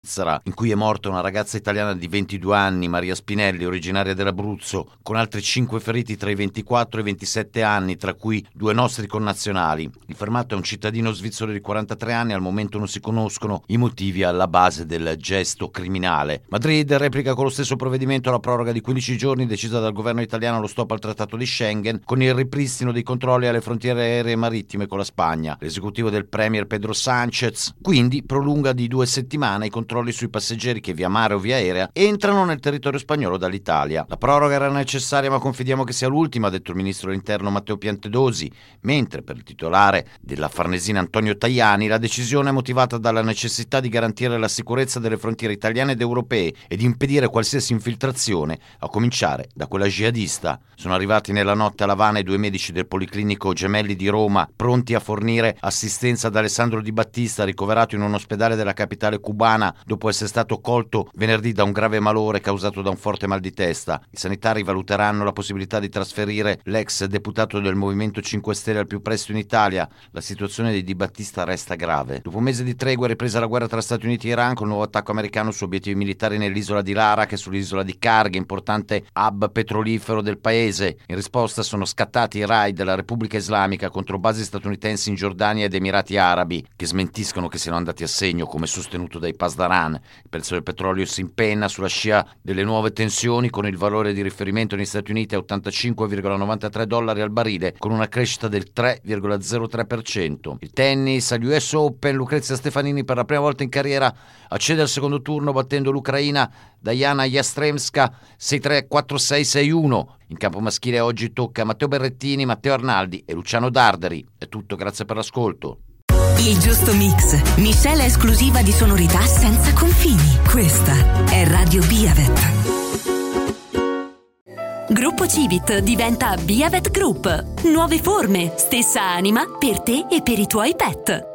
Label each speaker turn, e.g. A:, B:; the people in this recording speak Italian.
A: Svizzera, in cui è morta una ragazza italiana di 22 anni, Maria Spinelli, originaria dell'Abruzzo, con altri 5 feriti tra i 24 e i 27 anni, tra cui 2 nostri connazionali. Il fermato è un cittadino svizzero di 43 anni, al momento non si conoscono i motivi alla base del gesto criminale. Madrid replica con lo stesso provvedimento la proroga di 15 giorni decisa dal governo italiano allo stop al trattato di Schengen, con il ripristino dei controlli alle frontiere aeree e marittime con la Spagna. L'esecutivo del premier Pedro Sánchez quindi prolunga di 2 settimane i controlli sui passeggeri che via mare o via aerea entrano nel territorio spagnolo dall'Italia. La proroga era necessaria, ma confidiamo che sia l'ultima, ha detto il ministro dell'Interno Matteo Piantedosi, mentre per il titolare della Farnesina Antonio Tajani la decisione è motivata dalla necessità di garantire la sicurezza delle frontiere italiane ed europee e di impedire qualsiasi infiltrazione, a cominciare da quella jihadista. Sono arrivati nella notte a L'Avana i 2 medici del Policlinico Gemelli di Roma, pronti a fornire assistenza ad Alessandro Di Battista, ricoverato in un ospedale della capitale cubana dopo essere stato colto venerdì da un grave malore causato da un forte mal di testa. I sanitari valuteranno la possibilità di trasferire l'ex deputato del Movimento 5 Stelle al più presto in Italia. La situazione di Di Battista resta grave. Dopo un mese di tregua è ripresa la guerra tra Stati Uniti e Iran, con il nuovo attacco americano su obiettivi militari nell'isola di Larak e sull'isola di Karg, importante hub petrolifero del paese. In risposta sono scattati i raid della Repubblica Islamica contro basi statunitensi in Giordania ed Emirati Arabi, che smentiscono che siano andati a segno, come sostenuto dai Pasdaran. Il prezzo del petrolio si impenna sulla scia delle nuove tensioni, con il valore di riferimento negli Stati Uniti a $85,93 al barile, con una crescita del 3,03%. Il tennis agli US Open, Lucrezia Stefanini per la prima volta in carriera accede al secondo turno battendo l'ucraina Diana Yastremska 6-3, 4-6, 6-1. In campo maschile oggi tocca Matteo Berrettini, Matteo Arnaldi e Luciano Darderi. È tutto, grazie per l'ascolto.
B: Il giusto mix, miscela esclusiva di sonorità senza confini. Questa è Radio Biavet. Gruppo Civit diventa Biavet Group. Nuove forme, stessa anima per te e per i tuoi pet.